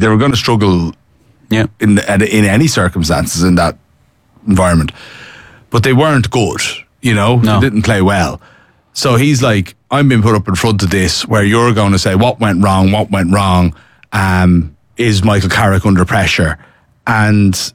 they were going to struggle in any circumstances in that environment. But they weren't good, you know? No. They didn't play well. So he's like, I'm being put up in front of this where you're going to say, what went wrong? Is Michael Carrick under pressure? And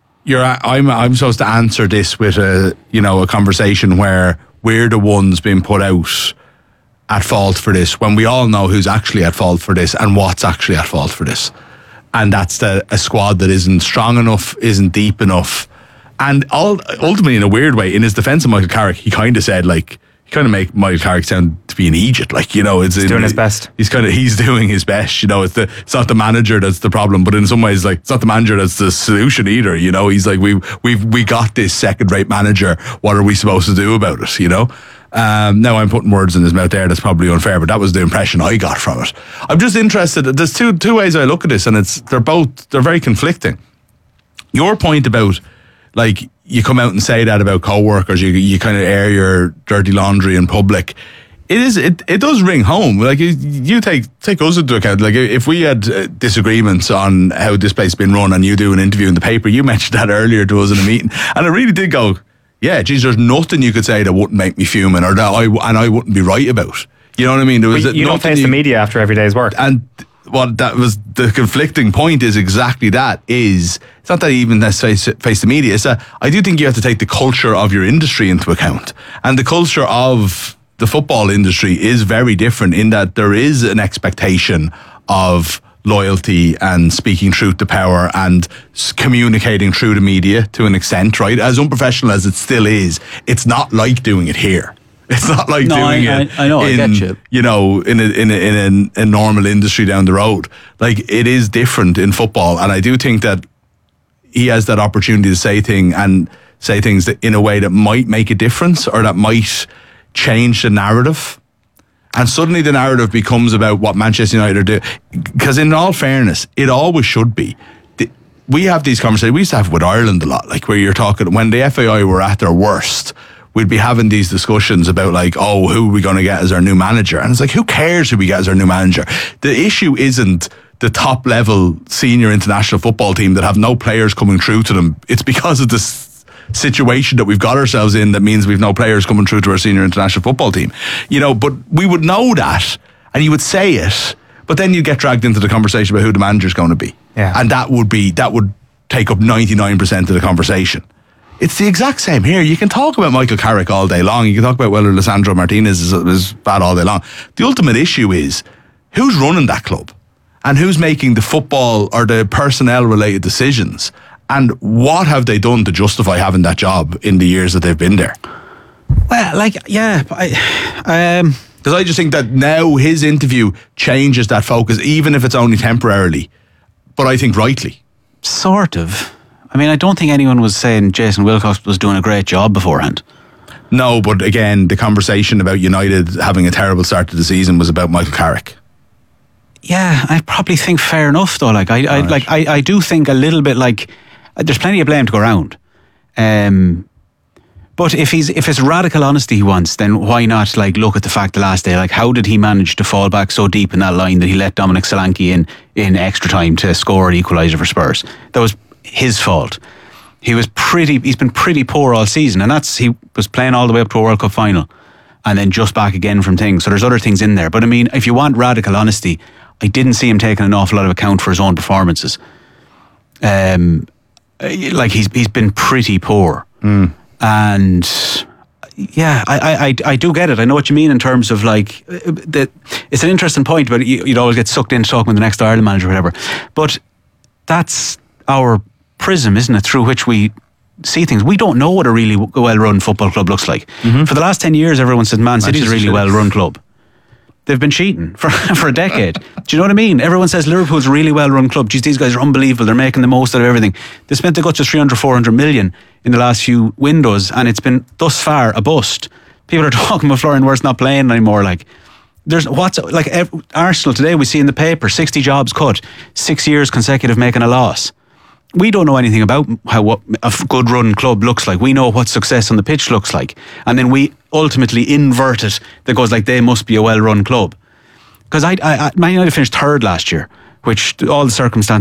I'm supposed to answer this with a conversation where we're the ones being put out at fault for this, when we all know who's actually at fault for this and what's actually at fault for this. And that's a squad that isn't strong enough, isn't deep enough. And ultimately, in a weird way, in his defence of Michael Carrick, he kind of said, like, he kind of make Michael Carrick sound to be an idiot. Like, you know, he's doing his best. He's doing his best. You know, it's not the manager that's the problem, but in some ways, like, it's not the manager that's the solution either. You know, he's like, we got this second-rate manager. What are we supposed to do about it? You know. Now I'm putting words in his mouth there. That's probably unfair, but that was the impression I got from it. I'm just interested. There's two ways I look at this, and they're very conflicting. Your point about, like, you come out and say that about co-workers, you kind of air your dirty laundry in public. It does ring home. Like, you take us into account. Like, if we had disagreements on how this place has been run, and you do an interview in the paper, you mentioned that earlier to us in a meeting, and I really did go, yeah, geez, there's nothing you could say that wouldn't make me fuming, or that I wouldn't be right about. You know what I mean? You don't face the media after every day's work. And what that was, the conflicting point is exactly that. It's not that even let's face the media. It's that I do think you have to take the culture of your industry into account. And the culture of the football industry is very different in that there is an expectation of loyalty and speaking truth to power and communicating through the media to an extent, right? As unprofessional as it still is, it's not like doing it here. It's not like doing it. I know. I get you. You know, in a normal industry down the road. Like, it is different in football, and I do think that he has that opportunity to say things that in a way that might make a difference or that might change the narrative. And suddenly the narrative becomes about what Manchester United do. Because in all fairness, it always should be. We have these conversations. We used to have with Ireland a lot, like where you're talking, when the FAI were at their worst, we'd be having these discussions about, like, oh, who are we going to get as our new manager? And it's like, who cares who we get as our new manager? The issue isn't the top level senior international football team that have no players coming through to them. It's because of this situation that we've got ourselves in that means we've no players coming through to our senior international football team. You know, but we would know that, and you would say it, but then you get dragged into the conversation about who the manager's going to be. Yeah. And that would take up 99% of the conversation. It's the exact same here. You can talk about Michael Carrick all day long. You can talk about whether Lisandro Martinez is bad all day long. The ultimate issue is who's running that club and who's making the football or the personnel related decisions, and what have they done to justify having that job in the years that they've been there? Well, like, yeah, because I just think that now his interview changes that focus, even if it's only temporarily, but I think rightly. Sort of. I mean, I don't think anyone was saying Jason Wilcox was doing a great job beforehand. No, but again, the conversation about United having a terrible start to the season was about Michael Carrick. Yeah, I probably think fair enough though. Like, I do think a little bit like there's plenty of blame to go around. But if it's radical honesty he wants, then why not, like, look at the fact the last day, like, how did he manage to fall back so deep in that line that he let Dominic Solanke in extra time to score an equaliser for Spurs? That was his fault. He's been pretty poor all season, and he was playing all the way up to a World Cup final and then just back again from things. So there's other things in there. But I mean, if you want radical honesty, I didn't see him taking an awful lot of account for his own performances. Like, he's been pretty poor. And yeah, I do get it. I know what you mean in terms of, like, it's an interesting point, but you'd always get sucked into talking with the next Ireland manager or whatever. But that's our prism, isn't it, through which we see things. We don't know what a really well-run football club looks like. Mm-hmm. For the last 10 years, everyone said Man City's a really well-run club. They've been cheating for a decade. Do you know what I mean? Everyone says Liverpool's a really well-run club. Geez, these guys are unbelievable. They're making the most out of everything. They spent the guts of 300-400 million in the last few windows, and it's been thus far a bust. People are talking about Florian Wirtz not playing anymore. Like, Arsenal today, we see in the paper 60 jobs cut, 6 years consecutive making a loss. We don't know anything about what a good run club looks like. We know what success on the pitch looks like, and then we ultimately invert it that goes like they must be a well-run club. Because Man United finished third last year, which all the circumstances